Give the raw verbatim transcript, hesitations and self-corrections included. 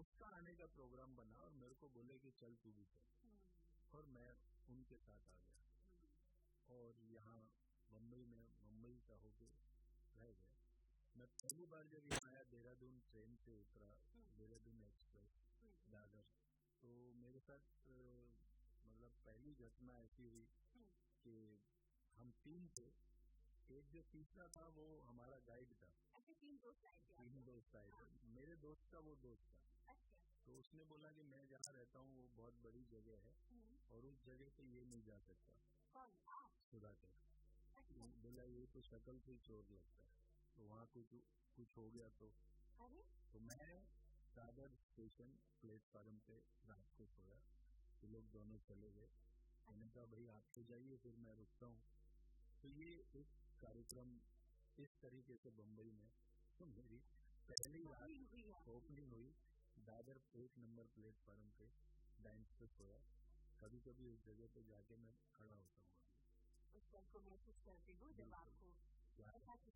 उसका आने का प्रोग्राम बना और मेरे को बोले कि चल तू भी चल, और मैं उनके साथ आ गया और यहाँ बम्बई में मुंबई का होके रह गया। मैं पहली बार जब यहाँ आया देहरादून ट्रेन से उतरा, देहरादून एक्सप्रेस दादर, तो मेरे साथ मतलब पहली घटना ऐसी हुई कि हम तीन थे, एक जो तीसरा था वो हमारा गाइड था। अच्छा, तीन दोस्त आए थे? तीन दोस्त आए थे, मेरे दोस्त का वो दोस्त था। अच्छा। तो उसने बोला कि मैं जहाँ रहता हूँ वो बहुत बड़ी जगह है और उस जगह पे ये नहीं जा सकता। कौन? सुधाकर। अच्छा। बोला ये तो शक्ल से चोर लगता है, तो वहाँ कुछ कुछ हो गया तो अरे तो मैं दादर स्टेशन प्लेटफार्म पे रात को सोया, तो लोग दोनों चले गए। मैंने कहा भाई आप तो जाइए, फिर मैं रुकता हूँ। तो ये एक कार्यक्रम इस तरीके से बम्बई में तो मेरी पहली रात ओपनिंग हुई। दादर एक नंबर प्लेटफार्म पे बेंच पे सोया। कभी कभी उस जगह पे जाके मैं खड़ा होता हूँ। उस पल को महसूस करते हो जब आपको